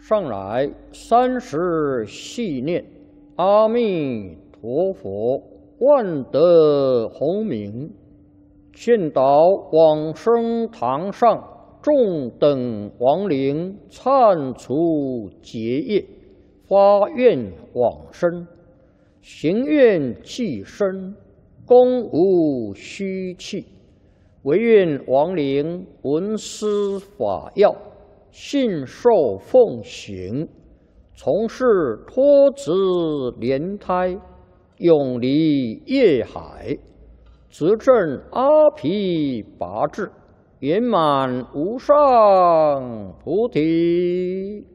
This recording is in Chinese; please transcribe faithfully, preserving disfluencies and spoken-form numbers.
上来三时系念阿弥陀佛，万德洪名，见到往生堂上众等亡灵忏除结业，发愿往生，行愿既生，功无虚弃，唯愿亡灵闻思法要，信受奉行，从事脱子莲胎，永离业海，执证阿毗跋致，圆满无上菩提。